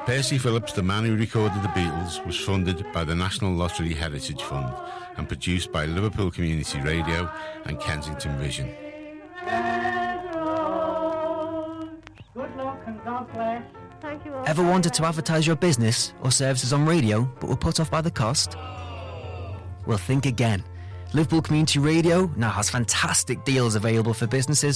Percy Phillips, the man who recorded the Beatles, was funded by the National Lottery Heritage Fund and produced by Liverpool Community Radio and Kensington Vision. Good luck and God bless. Thank you all. Ever wanted to advertise your business or services on radio but were put off by the cost? Well, think again. Liverpool Community Radio now has fantastic deals available for businesses